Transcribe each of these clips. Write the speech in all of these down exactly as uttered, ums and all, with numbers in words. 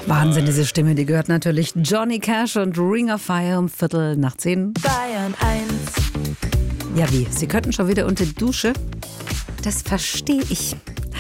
Wahnsinn, diese Stimme, die gehört natürlich Johnny Cash und Ring of Fire um Viertel nach zehn. Bayern eins. Ja wie, Sie könnten schon wieder unter die Dusche? Das verstehe ich.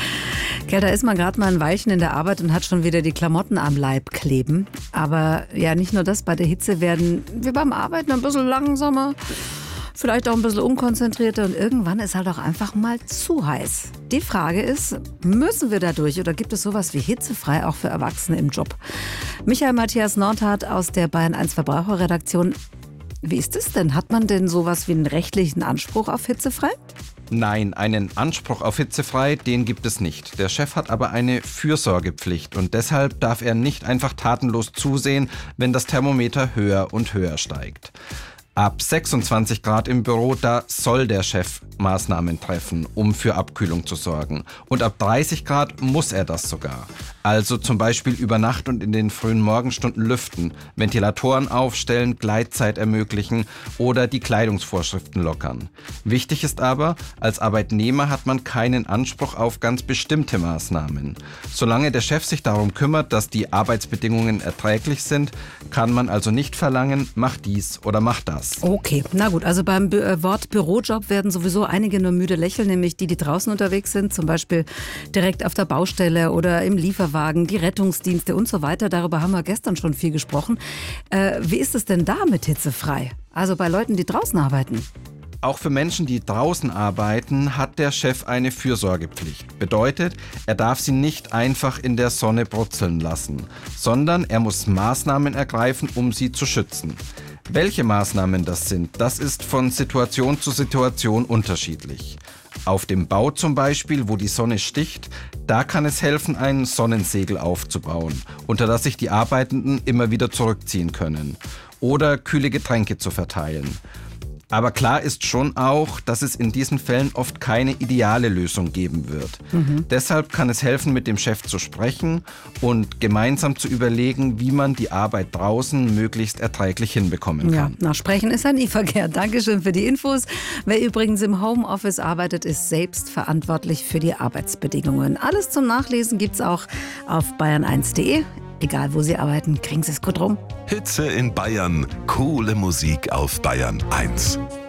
Gell, da ist man gerade mal ein Weilchen in der Arbeit und hat schon wieder die Klamotten am Leib kleben. Aber ja, nicht nur das, bei der Hitze werden wir beim Arbeiten ein bisschen langsamer, vielleicht auch ein bisschen unkonzentrierter und irgendwann ist halt auch einfach mal zu heiß. Die Frage ist, müssen wir da durch oder gibt es sowas wie hitzefrei auch für Erwachsene im Job? Michael Matthias Nordhardt aus der Bayern eins Verbraucherredaktion. Wie ist es denn? Hat man denn sowas wie einen rechtlichen Anspruch auf hitzefrei? Nein, einen Anspruch auf hitzefrei, den gibt es nicht. Der Chef hat aber eine Fürsorgepflicht und deshalb darf er nicht einfach tatenlos zusehen, wenn das Thermometer höher und höher steigt. Ab sechsundzwanzig Grad im Büro, da soll der Chef Maßnahmen treffen, um für Abkühlung zu sorgen. Und ab dreißig Grad muss er das sogar. Also zum Beispiel über Nacht und in den frühen Morgenstunden lüften, Ventilatoren aufstellen, Gleitzeit ermöglichen oder die Kleidungsvorschriften lockern. Wichtig ist aber, als Arbeitnehmer hat man keinen Anspruch auf ganz bestimmte Maßnahmen. Solange der Chef sich darum kümmert, dass die Arbeitsbedingungen erträglich sind, kann man also nicht verlangen, mach dies oder mach das. Okay, na gut, also beim Bü- äh, Wort Bürojob werden sowieso einige nur müde lächeln, nämlich die, die draußen unterwegs sind, zum Beispiel direkt auf der Baustelle oder im Lieferwagen, die Rettungsdienste und so weiter. Darüber haben wir gestern schon viel gesprochen. Äh, wie ist es denn da mit hitzefrei? Also bei Leuten, die draußen arbeiten? Auch für Menschen, die draußen arbeiten, hat der Chef eine Fürsorgepflicht. Bedeutet, er darf sie nicht einfach in der Sonne brutzeln lassen, sondern er muss Maßnahmen ergreifen, um sie zu schützen. Welche Maßnahmen das sind, das ist von Situation zu Situation unterschiedlich. Auf dem Bau zum Beispiel, wo die Sonne sticht, da kann es helfen, ein Sonnensegel aufzubauen, unter das sich die Arbeitenden immer wieder zurückziehen können. Oder kühle Getränke zu verteilen. Aber klar ist schon auch, dass es in diesen Fällen oft keine ideale Lösung geben wird. Mhm. Deshalb kann es helfen, mit dem Chef zu sprechen und gemeinsam zu überlegen, wie man die Arbeit draußen möglichst erträglich hinbekommen kann. Ja, na, sprechen ist ein E-Verkehr. Dankeschön für die Infos. Wer übrigens im Homeoffice arbeitet, ist selbst verantwortlich für die Arbeitsbedingungen. Alles zum Nachlesen gibt's auch auf bayern eins punkt de. Egal wo Sie arbeiten, kriegen Sie es gut rum. Hitze in Bayern, coole Musik auf Bayern eins.